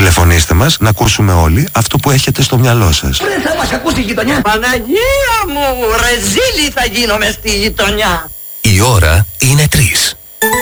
Τηλεφωνήστε μας να ακούσουμε όλοι αυτό που έχετε στο μυαλό σας. Δεν θα μας ακούσει η γειτονιά. Παναγία μου, ρεζίλη θα γίνομαι στη γειτονιά. Η ώρα είναι 3.